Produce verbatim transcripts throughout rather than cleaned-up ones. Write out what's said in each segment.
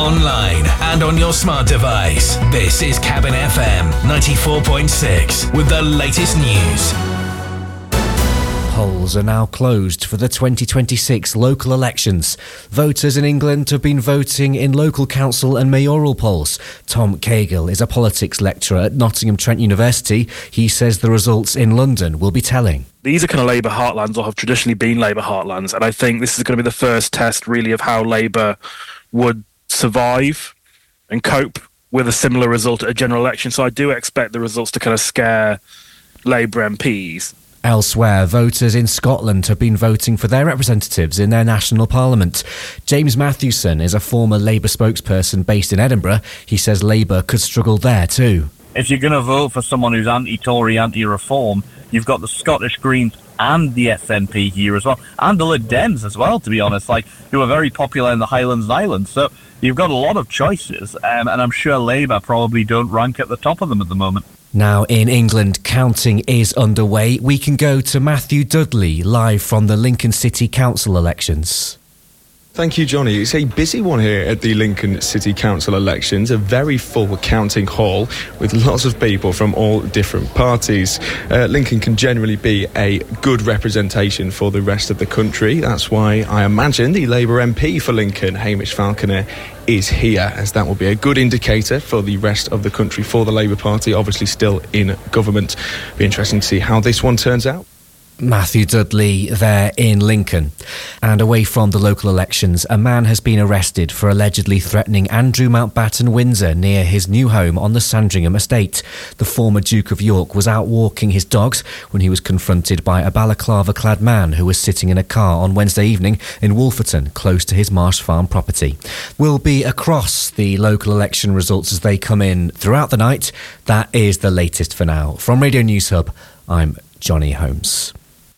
online and on your smart device. This is Cabin F M ninety-four point six with the latest news. Polls are now closed for the twenty twenty-six local elections. Voters in England have been voting in local council and mayoral polls. Tom Cahill is a politics lecturer at Nottingham Trent University. He says the results in London will be telling. These are kind of Labour heartlands, or have traditionally been Labour heartlands, and I think this is going to be the first test really of how Labour would survive and cope with a similar result at a general election. So I do expect the results to kind of scare Labour M Ps. Elsewhere, voters in Scotland have been voting for their representatives in their national parliament. James Mathewson is a former Labour spokesperson based in Edinburgh. He says Labour could struggle there too. If you're going to vote for someone who's anti-Tory, anti-reform, you've got the Scottish Greens and the S N P here as well, and the Lib Dems as well, to be honest, like who are very popular in the Highlands and Islands. So you've got a lot of choices, um, and I'm sure Labour probably don't rank at the top of them at the moment. Now in England, counting is underway. We can go to Matthew Dudley, live from the Lincoln City Council elections. Thank you, Johnny. It's a busy one here at the Lincoln City Council elections, a very full counting hall with lots of people from all different parties. Uh, Lincoln can generally be a good representation for the rest of the country. That's why I imagine the Labour M P for Lincoln, Hamish Falconer, is here, as that will be a good indicator for the rest of the country for the Labour Party, obviously still in government. Be interesting to see how this one turns out. Matthew Dudley there in Lincoln. And away from the local elections, a man has been arrested for allegedly threatening Andrew Mountbatten Windsor near his new home on the Sandringham estate. The former Duke of York was out walking his dogs when he was confronted by a balaclava-clad man who was sitting in a car on Wednesday evening in Wolferton, close to his Marsh Farm property. We'll be across the local election results as they come in throughout the night. That is the latest for now. From Radio News Hub, I'm Johnny Holmes.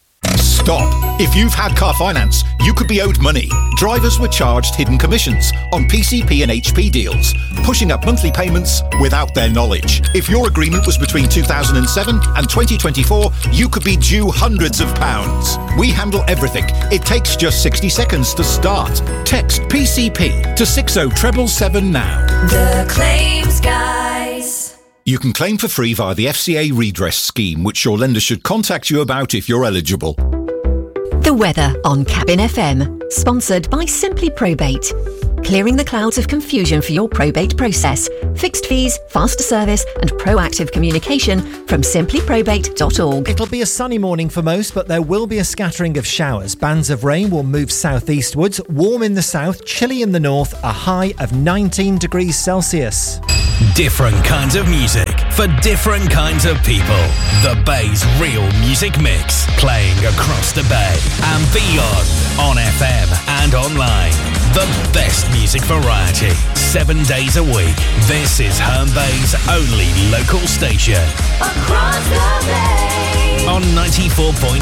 Stop. If you've had car finance, you could be owed money. Drivers were charged hidden commissions on P C P and H P deals, pushing up monthly payments without their knowledge. If your agreement was between two thousand seven and twenty twenty-four, you could be due hundreds of pounds. We handle everything. It takes just sixty seconds to start. Text P C P to six oh seven seven now. The Claims Guys. You can claim for free via the F C A redress scheme, which your lender should contact you about if you're eligible. The weather on Cabin F M, sponsored by Simply Probate. Clearing the clouds of confusion for your probate process. Fixed fees, faster service and proactive communication from simply probate dot org. It'll be a sunny morning for most, but there will be a scattering of showers. Bands of rain will move southeastwards, warm in the south, chilly in the north, a high of nineteen degrees Celsius. Different kinds of music for different kinds of people. The Bay's real music mix, playing across the Bay and beyond on F M and online. The best music variety, seven days a week. This is Herne Bay's only local station. Across the Bay. On ninety-four point